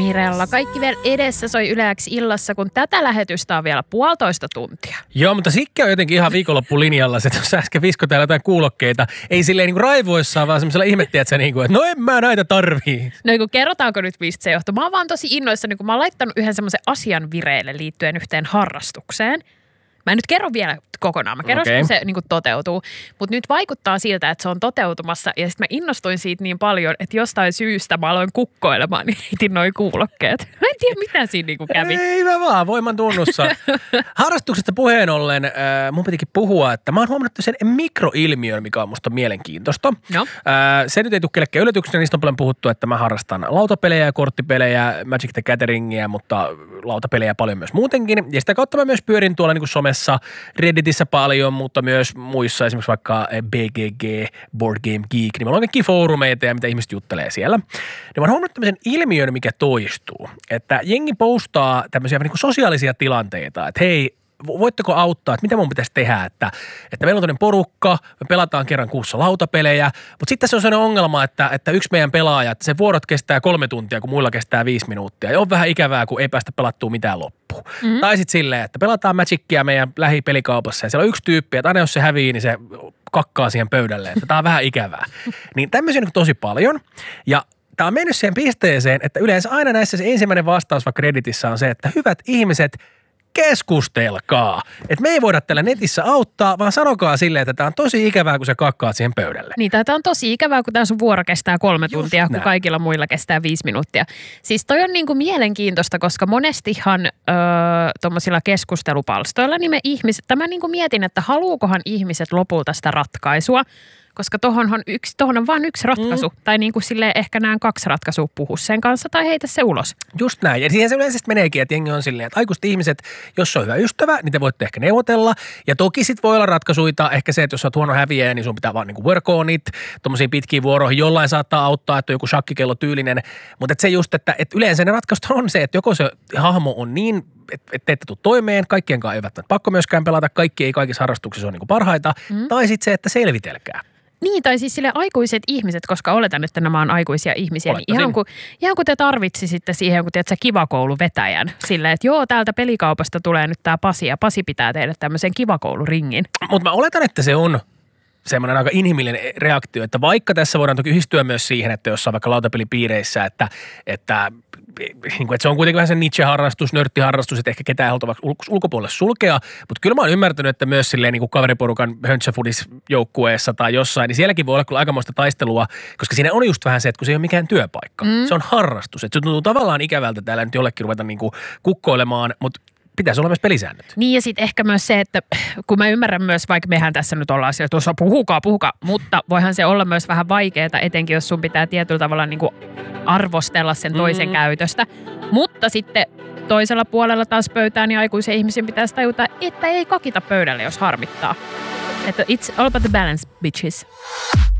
Mirella. Kaikki vielä edessä soi Yle X illassa, kun tätä lähetystä on vielä 1,5 tuntia. Joo, mutta Sikke on jotenkin ihan viikonloppulinjalla. Se tuossa äsken viskoi täällä jotain kuulokkeita. Ei silleen niin raivoissaan, vaan semmoisella ihmettiä, että no en mä näitä tarvii. No kerrotaanko nyt, mistä se johtuu? Mä oon vaan tosi innoissani, kun mä oon laittanut yhden semmoisen asian vireille liittyen yhteen harrastukseen. Mä en nyt kerro vielä kokonaan. Mä kerron, kun se niin toteutuu. Mutta nyt vaikuttaa siltä, että se on toteutumassa. Ja sitten mä innostuin siitä niin paljon, että jostain syystä mä aloin kukkoilemaan, niin heitin noi kuulokkeet. Mä en tiedä, mitä siinä niin kävi. Ei mä vaan, voiman tunnussa. Harrastuksesta puheen ollen mun pitikin puhua, että mä oon huomannut sen mikroilmiön, mikä on musta mielenkiintoista. No. Se nyt ei tule kellekään yllätyksenä, niistä on paljon puhuttu, että mä harrastan lautapelejä ja korttipelejä, Magic the Gatheringia, mutta lautapelejä paljon myös muutenkin. Ja sitä kautta mä myös pyörin tuolla niin kuin somessa, Redditissä paljon, mutta myös muissa, esimerkiksi vaikka BGG, Board Game Geek, niin meillä on kaikki foorumeita ja mitä ihmiset juttelee siellä. Niin mä oon huomannut tämmöisen ilmiön, mikä toistuu, että jengi postaa tämmöisiä niin kuin sosiaalisia tilanteita, että hei, voitteko auttaa, että mitä mun pitäisi tehdä, että meillä on toinen porukka, me pelataan kerran kuussa lautapelejä, mutta sitten se on sellainen ongelma, että yksi meidän pelaaja, että se vuorot kestää 3 tuntia, kun muilla kestää 5 minuuttia. Ja on vähän ikävää, kun ei päästä pelattua mitään loppuun. Mm-hmm. Tai sitten silleen, että pelataan Magicia meidän lähipelikaupassa ja siellä on yksi tyyppi, että aina jos se hävii, niin se kakkaa siihen pöydälle, että tää on vähän ikävää. Niin tämmöisiä on tosi paljon ja tää on mennyt siihen pisteeseen, että yleensä aina näissä se ensimmäinen vastaus vaikka Redditissä on se, että hyvät ihmiset, keskustelkaa. Että me ei voida tällä netissä auttaa, vaan sanokaa silleen, että tämä on tosi ikävää, kun sä kakkaat siihen pöydälle. Niin, tämä on tosi ikävää, kun tämä sun vuoro kestää 3 tuntia, kun kaikilla muilla kestää 5 minuuttia. Siis toi on niinku mielenkiintoista, koska monestihan tuommoisilla keskustelupalstoilla niin me ihmiset, mä niinku mietin, että haluukohan ihmiset lopulta sitä ratkaisua, koska tohon on vain yksi ratkaisu. Tai niin kuin silleen ehkä nämä 2 ratkaisua puhu sen kanssa tai heitä se ulos. Just näin. Ja siihen se yleensä meneekin, että jengi on silleen, että aikuiset ihmiset, jos on hyvä ystävä, niin te voitte ehkä neuvotella. Ja toki sit voi olla ratkaisuita. Ehkä se, että jos olet huono häviäjä, niin sun pitää vaan niin kuin work on it. Tuommoisiin pitkiin vuoroihin jollain saattaa auttaa, että on joku shakkikello tyylinen. Mutta se just, että yleensä ne ratkaisut on se, että joko se hahmo on niin, että te ette tule toimeen, kaikkien kanssa ei välttämättä pakko myöskään pelata, kaikki ei kaikissa harrastuksissa ole niin kuin parhaita. Tai sitten se, että selvitelkää. Niin, tai siis sille aikuiset ihmiset, koska oletan, että nämä on aikuisia ihmisiä, niin ihan kun te tarvitsisitte siihen, kun teet sä kivakouluvetäjän, silleen, että joo, täältä pelikaupasta tulee nyt tää Pasi, ja Pasi pitää tehdä tämmöisen kivakouluringin. Mutta mä oletan, että se on semmoinen aika inhimillinen reaktio, että vaikka tässä voidaan toki yhdistyä myös siihen, että jossain vaikka lautapelipiireissä, että se on kuitenkin vähän se niche-harrastus, nörttiharrastus, että ehkä ketään haluta ulkopuolelle sulkea, mutta kyllä mä oon ymmärtänyt, että myös silleen niin kuin kaveriporukan höntsäfudis-joukkueessa tai jossain, niin sielläkin voi olla kyllä aikamoista taistelua, koska siinä on just vähän se, että kun se ei ole mikään työpaikka, se on harrastus, että se tuntuu tavallaan ikävältä täällä nyt jollekin ruveta niin kuin kukkoilemaan, mutta pitäisi olla myös pelisäännöt. Niin ja sitten ehkä myös se, että kun mä ymmärrän myös, vaikka mehän tässä nyt ollaan siellä tuossa puhukaa, mutta voihan se olla myös vähän vaikeaa, etenkin jos sun pitää tietyllä tavalla niin kuin arvostella sen toisen käytöstä. Mutta sitten toisella puolella taas pöytään niin aikuisen ihmisen pitäisi tajuta, että ei kakita pöydälle, jos harmittaa. Että it's all about the balance, bitches.